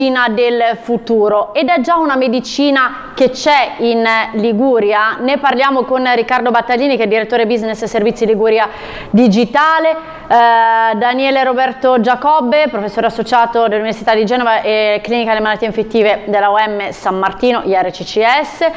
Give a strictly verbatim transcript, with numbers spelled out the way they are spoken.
del futuro, ed è già una medicina che c'è in Liguria. Ne parliamo con Riccardo Battaglini, che è direttore business e servizi Liguria Digitale, eh, Daniele Roberto Giacobbe, professore associato dell'Università di Genova e clinica delle malattie infettive della U M San Martino, I R C C S,